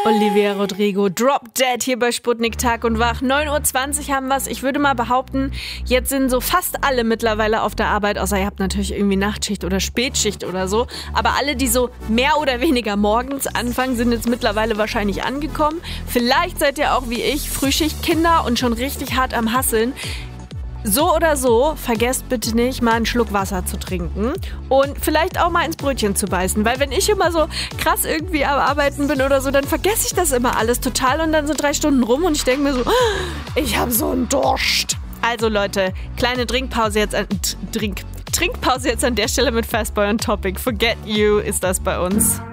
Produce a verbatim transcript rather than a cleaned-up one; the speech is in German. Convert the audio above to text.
Olivia Rodrigo, Drop Dead hier bei Sputnik Tag und Wach. neun Uhr zwanzig haben wir's. Ich würde mal behaupten, jetzt sind so fast alle mittlerweile auf der Arbeit, außer ihr habt natürlich irgendwie Nachtschicht oder Spätschicht oder so. Aber alle, die so mehr oder weniger morgens anfangen, sind jetzt mittlerweile wahrscheinlich angekommen. Vielleicht seid ihr auch wie ich Frühschichtkinder und schon richtig hart am Hasseln. So oder so, vergesst bitte nicht, mal einen Schluck Wasser zu trinken und vielleicht auch mal ins Brötchen zu beißen, weil wenn ich immer so krass irgendwie am Arbeiten bin oder so, dann vergesse ich das immer alles total und dann sind drei Stunden rum und ich denke mir so, ich habe so einen Durst. Also Leute, kleine Trinkpause jetzt an, Trink, Trinkpause jetzt an der Stelle mit Fastboy on Topic. Forget You ist das bei uns.